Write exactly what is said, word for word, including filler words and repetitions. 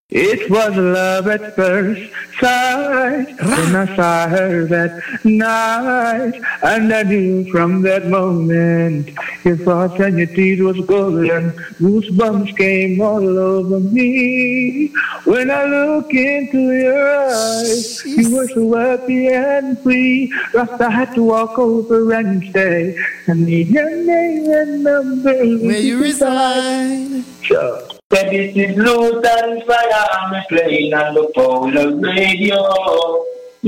It was love at first sight when I saw her that night, and I knew from that moment your thoughts and your teeth was golden. Goosebumps came all over me when I look into your eyes. You were so happy and free. Rasta had to walk over and say, I need your name and number. Where you reside? Sure. This is Lutan Fire, I'm playing on the Polar Radio.